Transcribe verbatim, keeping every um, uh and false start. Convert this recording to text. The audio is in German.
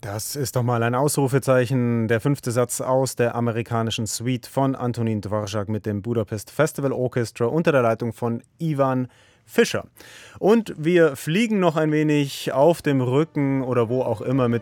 Das ist doch mal ein Ausrufezeichen. Der fünfte Satz aus der amerikanischen Suite von Antonin Dvorak mit dem Budapest Festival Orchestra unter der Leitung von Ivan Fischer. Und wir fliegen noch ein wenig auf dem Rücken oder wo auch immer mit